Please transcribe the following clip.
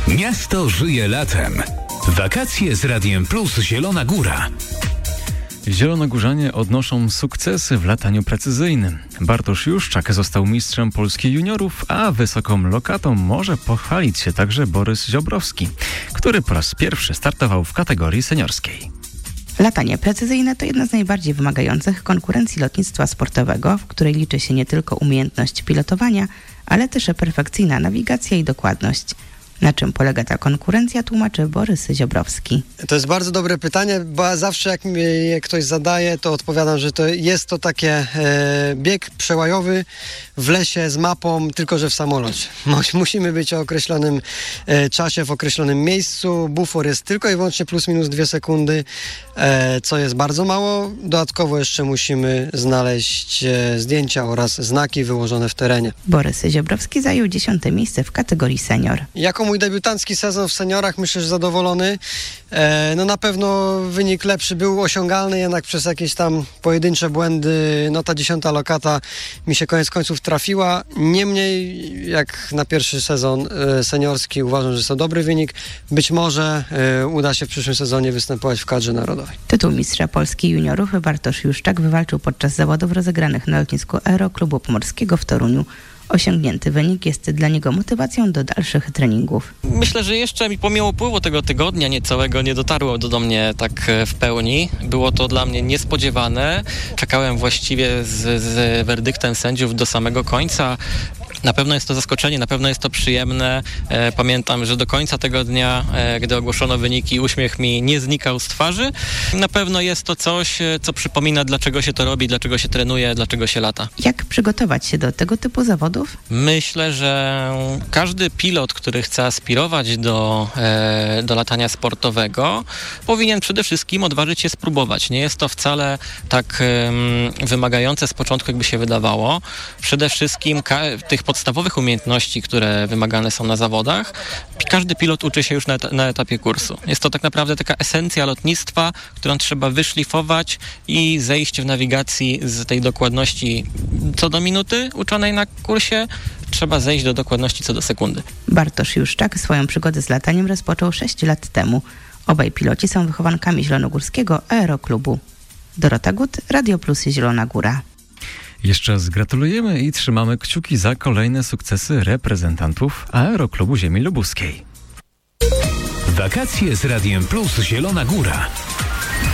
Miasto żyje latem. Wakacje z Radiem Plus Zielona Góra. Zielonogórzanie odnoszą sukcesy w lataniu precyzyjnym. Bartosz Juszczak został mistrzem Polski juniorów, a wysoką lokatą może pochwalić się także Borys Ziobrowski, który po raz pierwszy startował w kategorii seniorskiej. Latanie precyzyjne to jedna z najbardziej wymagających konkurencji lotnictwa sportowego, w której liczy się nie tylko umiejętność pilotowania, ale też perfekcyjna nawigacja i dokładność. Na czym polega ta konkurencja, tłumaczy Borys Ziobrowski. To jest bardzo dobre pytanie, bo zawsze jak mi je ktoś zadaje, to odpowiadam, że jest to takie bieg przełajowy w lesie z mapą, tylko że w samolocie. Musimy być o określonym czasie, w określonym miejscu. Bufor jest tylko i wyłącznie plus minus 2 sekundy, co jest bardzo mało. Dodatkowo jeszcze musimy znaleźć zdjęcia oraz znaki wyłożone w terenie. Borys Ziobrowski zajął 10. miejsce w kategorii senior. Jako mój debiutancki sezon w seniorach, myślę, że zadowolony. Na pewno wynik lepszy był osiągalny, jednak przez jakieś tam pojedyncze błędy, ta 10. lokata mi się koniec końców trafiła. Niemniej, jak na pierwszy sezon seniorski uważam, że jest to dobry wynik. Być może uda się w przyszłym sezonie występować w kadrze narodowej. Tytuł mistrza Polski juniorów Bartosz Juszczak wywalczył podczas zawodów rozegranych na lotnisku Aeroklubu Pomorskiego w Toruniu. Osiągnięty wynik jest dla niego motywacją do dalszych treningów. Myślę, że jeszcze pomimo upływu tego tygodnia niecałego nie dotarło do mnie tak w pełni. Było to dla mnie niespodziewane. Czekałem właściwie z werdyktem sędziów do samego końca. Na pewno jest to zaskoczenie, na pewno jest to przyjemne. Pamiętam, że do końca tego dnia, gdy ogłoszono wyniki, uśmiech mi nie znikał z twarzy. Na pewno jest to coś, co przypomina, dlaczego się to robi, dlaczego się trenuje, dlaczego się lata. Jak przygotować się do tego typu zawodów? Myślę, że każdy pilot, który chce aspirować do latania sportowego, powinien przede wszystkim odważyć się spróbować. Nie jest to wcale tak wymagające z początku, jakby się wydawało. Przede wszystkim tych podstawowych umiejętności, które wymagane są na zawodach, każdy pilot uczy się już na etapie kursu. Jest to tak naprawdę taka esencja lotnictwa, którą trzeba wyszlifować i zejść w nawigacji z tej dokładności co do minuty uczonej na kursie, trzeba zejść do dokładności co do sekundy. Bartosz Juszczak swoją przygodę z lataniem rozpoczął 6 lat temu. Obaj piloci są wychowankami zielonogórskiego Aeroklubu. Dorota Gut, Radio Plus Zielona Góra. Jeszcze raz gratulujemy i trzymamy kciuki za kolejne sukcesy reprezentantów Aeroklubu Ziemi Lubuskiej. Wakacje z Radiem Plus Zielona Góra.